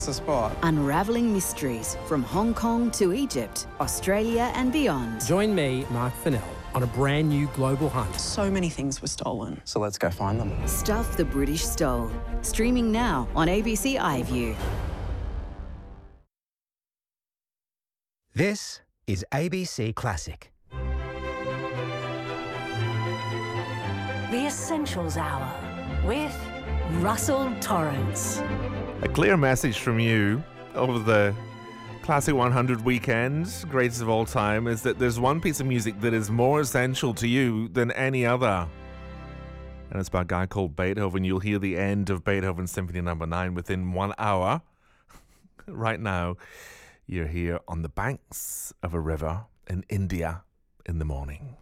It's a spot. Unravelling mysteries from Hong Kong to Egypt, Australia and beyond. Join me, Mark Fennell, on a brand new global hunt. So many things were stolen. So let's go find them. Stuff the British stole. Streaming now on ABC iView. This is ABC Classic. The Essentials Hour with Russell Torrance. A clear message from you over the Classic 100 weekend, greatest of all time, is that there's one piece of music that is more essential to you than any other. And it's by a guy called Beethoven. You'll hear the end of Beethoven Symphony No. 9 within 1 hour. Right now, you're here on the banks of a river in India in the morning.